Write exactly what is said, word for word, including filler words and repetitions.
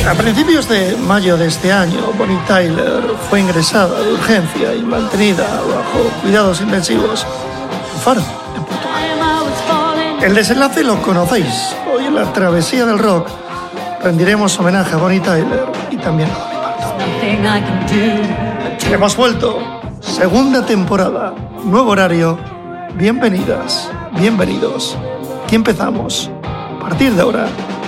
A principios de mayo de este año, Bonnie Tyler fue ingresada de urgencia y mantenida bajo cuidados intensivos en Faro, en Portugal. El desenlace lo conocéis. Hoy en la Travesía del Rock rendiremos homenaje a Bonnie Tyler y también a Dolly Parton. Hemos vuelto. Segunda temporada, nuevo horario. Bienvenidas, bienvenidos. Y empezamos, a partir de ahora,